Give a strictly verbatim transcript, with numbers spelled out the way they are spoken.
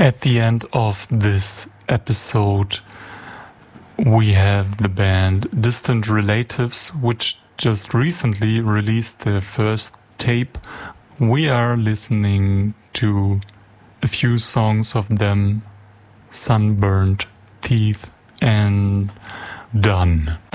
At the end of this episode, we have the band Distant Relatives, which just recently released their first tape. We are listening to a few songs of them: Sunburned, Teeth, and Done.